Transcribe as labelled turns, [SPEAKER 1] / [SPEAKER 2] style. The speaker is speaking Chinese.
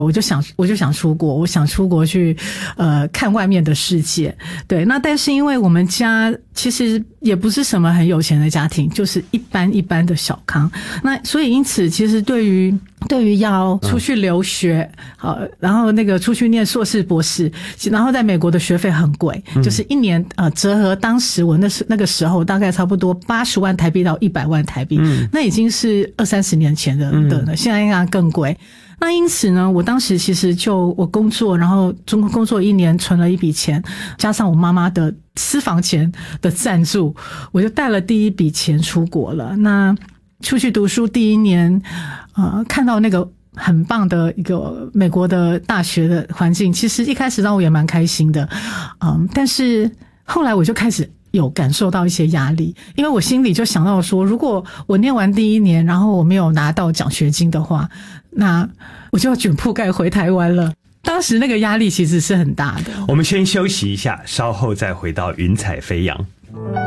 [SPEAKER 1] 我就想出国，我想出国去看外面的世界。对，那但是因为我们家其实也不是什么很有钱的家庭，就是一般的小康。那所以因此其实对于要出去留学，然后那个出去念硕士博士，然后在美国的学费很贵，就是一年折合当时我那个时候大概差不多80万台币到100万台币，那已经是20-30年前的现在应该更贵。那因此呢，我当时其实我工作，然后工作1年存了一笔钱，加上我妈妈的私房钱的赞助，我就带了第一笔钱出国了。那出去读书第1年，看到那个很棒的一个美国的大学的环境，其实一开始让我也蛮开心的，但是后来我就开始有感受到一些压力，因为我心里就想到说，如果我念完第1年，然后我没有拿到奖学金的话，那我就要卷铺盖回台湾了。当时那个压力其实是很大的。
[SPEAKER 2] 我们先休息一下，稍后再回到云彩飞扬。